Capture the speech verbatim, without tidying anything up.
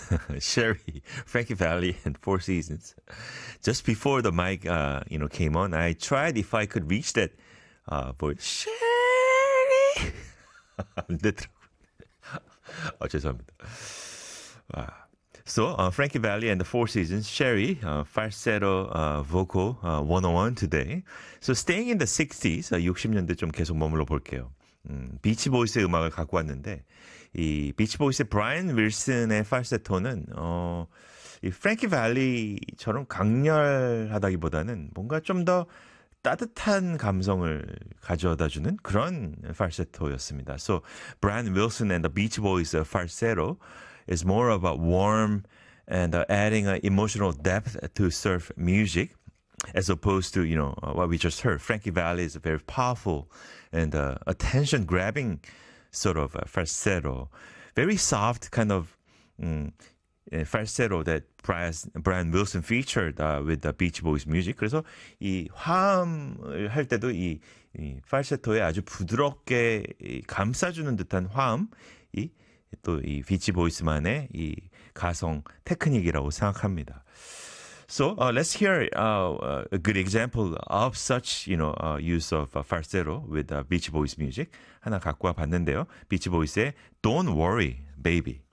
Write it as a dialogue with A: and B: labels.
A: Sherry, Frankie Valli, and Four Seasons. Just before the mic, uh, you know, came on, I tried if I could reach that uh, voice. Sherry. 안 되더라고요. 어, 죄송합니다. 아. So, uh, Frankie Valli and the Four Seasons, Sherry, uh, falsetto uh, vocal uh, one oh one today. So, staying in the sixties, uh, 육십 년대 좀 계속 머물러 볼게요. 음, 비치 보이스의 음악을 갖고 왔는데, 이 비치 보이스의 브라이언 윌슨의 falsetto는 어, 이 프랭키 발리처럼 강렬하다기보다는 뭔가 좀 더 따뜻한 감성을 가져다주는 그런 falsetto였습니다. So, Brian Wilson and the Beach Boys falsetto is more about warm and uh, adding uh, emotional depth to surf music, as opposed to, you know, uh, what we just heard. Frankie Valli is a very powerful and uh, attention-grabbing sort of uh, falsetto. Very soft kind of um, falsetto that Brian, Brian Wilson featured uh, with the Beach Boys music. 그래서 이 화음을 할 때도 이, 이 falsetto에 아주 부드럽게 이 감싸주는 듯한 화음이 또 이 비치 보이스만의 이 가성 테크닉이라고 생각합니다. So uh, let's hear uh, a good example of such, you know, uh, use of uh, falsetto with uh, Beach Boys music 하나 갖고 와 봤는데요. 비치 보이스의 Don't Worry, Baby.